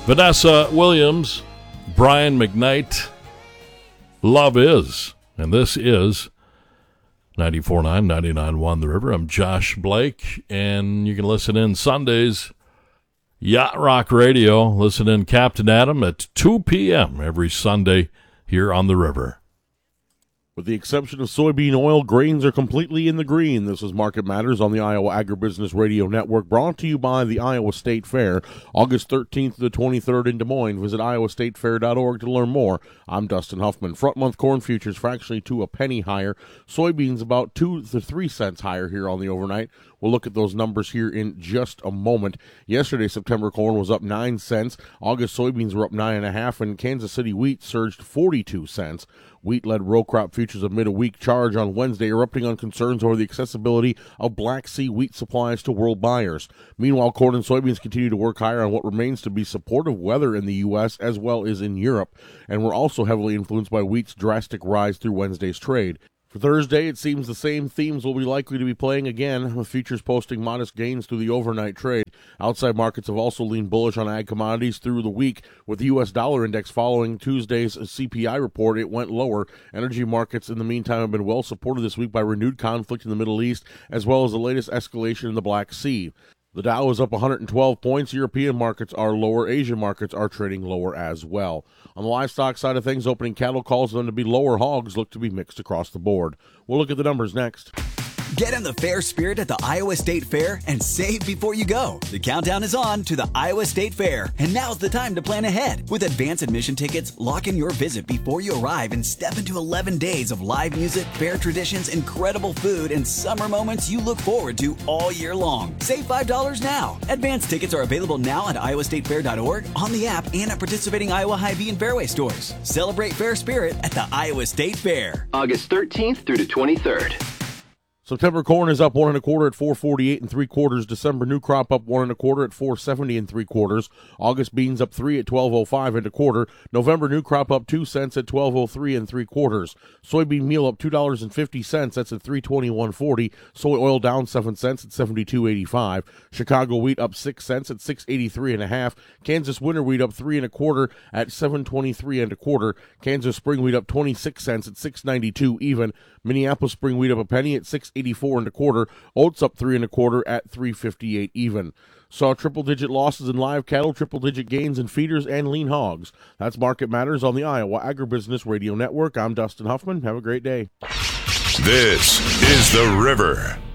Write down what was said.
Vanessa Williams, Brian McKnight, Love Is. And this is 94.9, 99.1 The River. I'm Josh Blake, and you can listen in Sundays, Yacht Rock Radio. Listen in Captain Adam at 2 p.m. every Sunday here on The River. With the exception of soybean oil, grains are completely in the green. This is Market Matters on the Iowa Agribusiness Radio Network, brought to you by the Iowa State Fair, August 13th to the 23rd in Des Moines. Visit iowastatefair.org to learn more. I'm Dustin Huffman. Front-month corn futures fractionally to a penny higher. Soybeans about 2 to 3 cents higher here on the overnight. We'll look at those numbers here in just a moment. Yesterday, September corn was up 9 cents. August soybeans were up 9.5, and Kansas City wheat surged 42 cents. Wheat led row crop futures amid a weak charge on Wednesday, erupting on concerns over the accessibility of Black Sea wheat supplies to world buyers. Meanwhile, corn and soybeans continue to work higher on what remains to be supportive weather in the U.S. as well as in Europe, and were also heavily influenced by wheat's drastic rise through Wednesday's trade. For Thursday, it seems the same themes will be likely to be playing again, with futures posting modest gains through the overnight trade. Outside markets have also leaned bullish on ag commodities through the week, with the U.S. dollar index following Tuesday's CPI report. It went lower. Energy markets, in the meantime, have been well supported this week by renewed conflict in the Middle East, as well as the latest escalation in the Black Sea. The Dow is up 112 points. European markets are lower. Asian markets are trading lower as well. On the livestock side of things, opening cattle calls them to be lower. Hogs look to be mixed across the board. We'll look at the numbers next. Get in the fair spirit at the Iowa State Fair and save before you go. The countdown is on to the Iowa State Fair, and now's the time to plan ahead. With advance admission tickets, lock in your visit before you arrive and step into 11 days of live music, fair traditions, incredible food, and summer moments you look forward to all year long. Save $5 now. Advance tickets are available now at iowastatefair.org, on the app, and at participating Iowa Hy-Vee and Fairway stores. Celebrate fair spirit at the Iowa State Fair. August 13th through the 23rd. September corn is up 1 1/4 at 4.48 3/4. December new crop up 1 1/4 at 4.70 3/4. August beans up 3 at 12.05 1/4. November new crop up 2 cents at 12.03 3/4. Soybean meal up $2.50. That's at 321.40. Soy oil down 7 cents at 72.85. Chicago wheat up 6 cents at 6.83 1/2. Kansas winter wheat up 3 1/4 at 7.23 1/4. Kansas spring wheat up 26 cents at 6.92 even. Minneapolis spring wheat up a penny at 6.84 1/4. Oats up 3 1/4 at 3.58 even. Saw triple-digit losses in live cattle, triple-digit gains in feeders and lean hogs. That's Market Matters on the Iowa Agribusiness Radio Network. I'm Dustin Huffman. Have a great day. This is The River.